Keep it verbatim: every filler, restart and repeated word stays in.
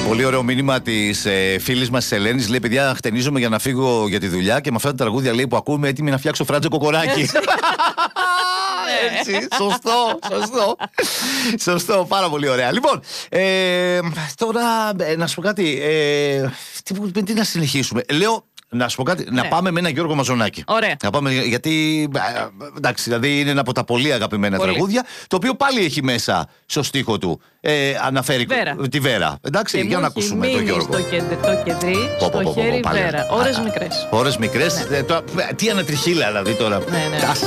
Πολύ ωραίο μήνυμα τη ε, φίλη μα Ελένη. Λέει: παιδιά, χτενίζομαι για να φύγω για τη δουλειά και με αυτά τα τραγούδια λέει, που ακούμε έτοιμη να φτιάξω φράτζο κοκοράκι. Έτσι, σωστό, σωστό. Σωστό, πάρα πολύ ωραία. Λοιπόν, ε, τώρα ε, να σου πω κάτι. Ε, τι, τι να συνεχίσουμε. Λέω. Να σου πω κάτι, ναι. Να πάμε με ένα Γιώργο Μαζονάκη. Ωραία. Να πάμε, γιατί εντάξει, δηλαδή είναι ένα από τα πολύ αγαπημένα πολύ. τραγούδια, το οποίο πάλι έχει μέσα στο στίχο του. Ε, αναφέρει Βέρα. τη Βέρα. Εντάξει, και για να ακούσουμε τον Γιώργο. Στο κεντρί, το κεντρί, στο πω, πω, πω, χέρι πω, Βέρα. Ώρες μικρές. Ώρες μικρές. Ναι. Ε, τώρα, τι ανατριχίλα δηλαδή τώρα. Ναι, ναι.